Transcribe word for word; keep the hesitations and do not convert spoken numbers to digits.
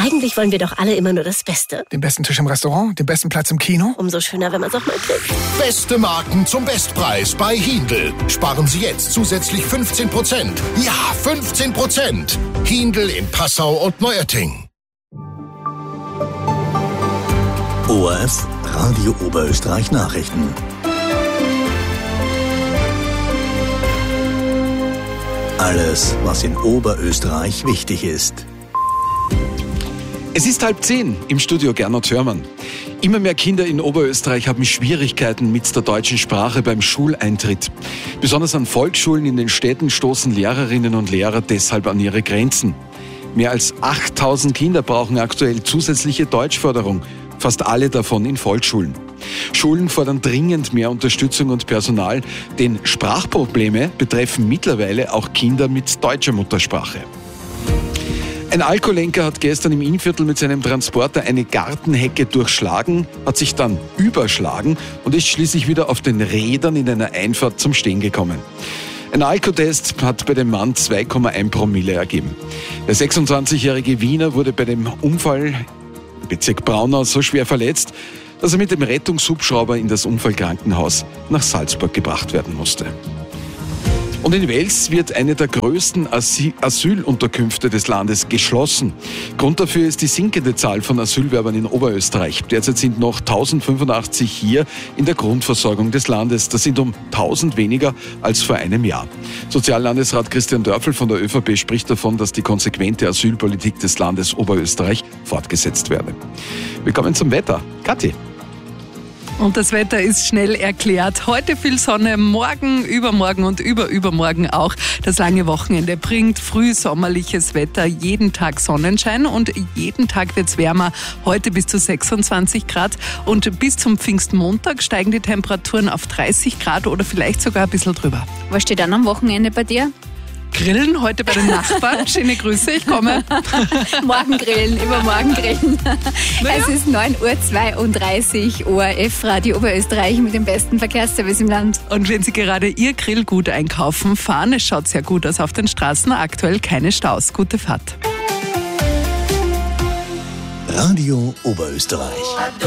Eigentlich wollen wir doch alle immer nur das Beste. Den besten Tisch im Restaurant, den besten Platz im Kino. Umso schöner, wenn man es auch mal kriegt. Beste Marken zum Bestpreis bei Hindl. Sparen Sie jetzt zusätzlich fünfzehn Prozent. Ja, fünfzehn Prozent. Hindl in Passau und Neuötting. O R F Radio Oberösterreich Nachrichten. Alles, was in Oberösterreich wichtig ist. Es ist halb zehn, im Studio Gernot Hörmann. Immer mehr Kinder in Oberösterreich haben Schwierigkeiten mit der deutschen Sprache beim Schuleintritt. Besonders an Volksschulen in den Städten stoßen Lehrerinnen und Lehrer deshalb an ihre Grenzen. Mehr als achttausend Kinder brauchen aktuell zusätzliche Deutschförderung, fast alle davon in Volksschulen. Schulen fordern dringend mehr Unterstützung und Personal, denn Sprachprobleme betreffen mittlerweile auch Kinder mit deutscher Muttersprache. Ein Alkoholenker hat gestern im Innviertel mit seinem Transporter eine Gartenhecke durchschlagen, hat sich dann überschlagen und ist schließlich wieder auf den Rädern in einer Einfahrt zum Stehen gekommen. Ein Alkotest hat bei dem Mann zwei Komma eins Promille ergeben. Der sechsundzwanzigjährige Wiener wurde bei dem Unfall im Bezirk Braunau so schwer verletzt, dass er mit dem Rettungshubschrauber in das Unfallkrankenhaus nach Salzburg gebracht werden musste. Und in Wels wird eine der größten Asyl- Asylunterkünfte des Landes geschlossen. Grund dafür ist die sinkende Zahl von Asylwerbern in Oberösterreich. Derzeit sind noch tausendfünfundachtzig hier in der Grundversorgung des Landes. Das sind um tausend weniger als vor einem Jahr. Soziallandesrat Christian Dörfel von der ÖVP spricht davon, dass die konsequente Asylpolitik des Landes Oberösterreich fortgesetzt werde. Willkommen zum Wetter. Kathi. Und das Wetter ist schnell erklärt. Heute viel Sonne, morgen, übermorgen und überübermorgen auch. Das lange Wochenende bringt frühsommerliches Wetter, jeden Tag Sonnenschein und jeden Tag wird's wärmer. Heute bis zu sechsundzwanzig Grad und bis zum Pfingstmontag steigen die Temperaturen auf dreißig Grad oder vielleicht sogar ein bisschen drüber. Was steht dann am Wochenende bei dir? Grillen heute bei den Nachbarn. Schöne Grüße, ich komme. Morgen grillen, übermorgen grillen. Naja. Es ist neun Uhr zweiunddreißig, O R F Radio Oberösterreich mit dem besten Verkehrsservice im Land. Und wenn Sie gerade Ihr Grillgut einkaufen fahren, es schaut sehr gut aus auf den Straßen, aktuell keine Staus. Gute Fahrt. Radio Oberösterreich.